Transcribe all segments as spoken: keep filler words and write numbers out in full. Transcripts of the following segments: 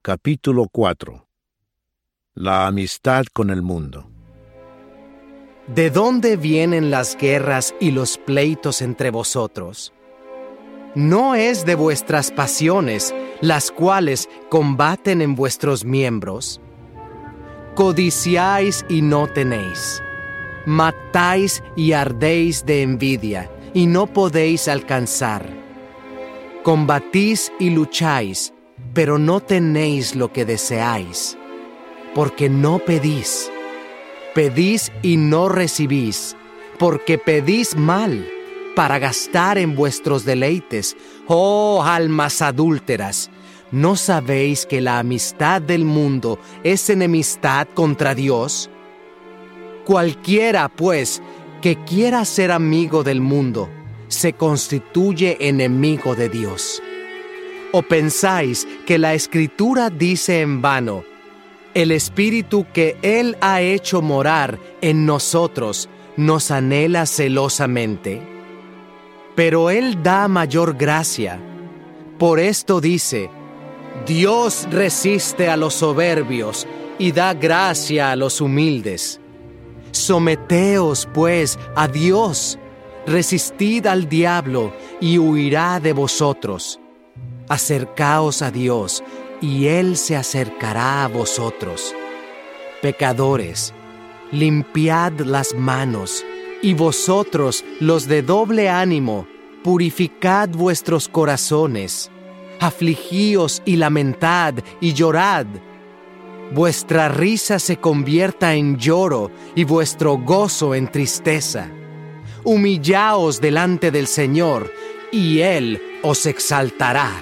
Capítulo cuatro. La amistad con el mundo. ¿De dónde vienen las guerras y los pleitos entre vosotros? ¿No es de vuestras pasiones, las cuales combaten en vuestros miembros? Codiciáis y no tenéis. Matáis y ardéis de envidia, y no podéis alcanzar. Combatís y lucháis, pero no tenéis lo que deseáis, porque no pedís. Pedís y no recibís, porque pedís mal, para gastar en vuestros deleites. ¡Oh, almas adúlteras! ¿No sabéis que la amistad del mundo es enemistad contra Dios? Cualquiera, pues, que quiera ser amigo del mundo, se constituye enemigo de Dios. ¿O pensáis que la Escritura dice en vano: el Espíritu que Él ha hecho morar en nosotros nos anhela celosamente? Pero Él da mayor gracia. Por esto dice: Dios resiste a los soberbios y da gracia a los humildes. Someteos, pues, a Dios. Resistid al diablo y huirá de vosotros. Acercaos a Dios, y Él se acercará a vosotros. Pecadores, limpiad las manos, y vosotros, los de doble ánimo, purificad vuestros corazones. Afligíos y lamentad y llorad. Vuestra risa se convierta en lloro, y vuestro gozo en tristeza. Humillaos delante del Señor, y Él os exaltará.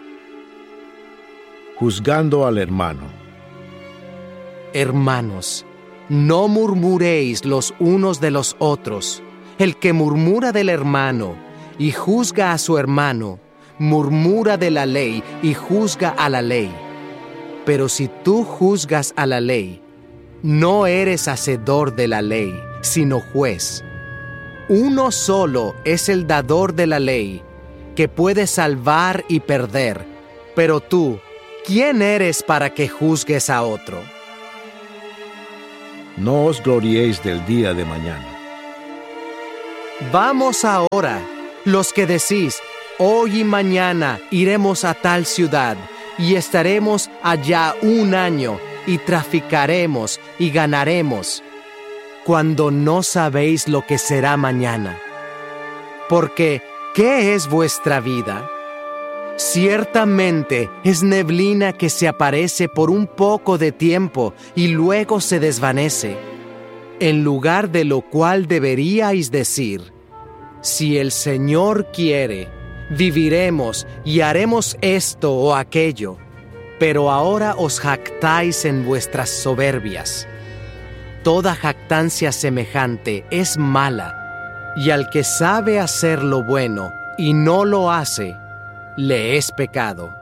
Juzgando al hermano. Hermanos, no murmuréis los unos de los otros. El que murmura del hermano y juzga a su hermano, murmura de la ley y juzga a la ley. Pero si tú juzgas a la ley, no eres hacedor de la ley, sino juez. Uno solo es el dador de la ley, que puede salvar y perder. Pero tú, ¿quién eres para que juzgues a otro? No os gloriéis del día de mañana. Vamos ahora, los que decís: hoy y mañana iremos a tal ciudad, y estaremos allá un año, y traficaremos y ganaremos, cuando no sabéis lo que será mañana. Porque, ¿qué es vuestra vida? Ciertamente es neblina que se aparece por un poco de tiempo y luego se desvanece. En lugar de lo cual deberíais decir: si el Señor quiere, viviremos y haremos esto o aquello. Pero ahora os jactáis en vuestras soberbias. Toda jactancia semejante es mala, y al que sabe hacer lo bueno y no lo hace, le es pecado.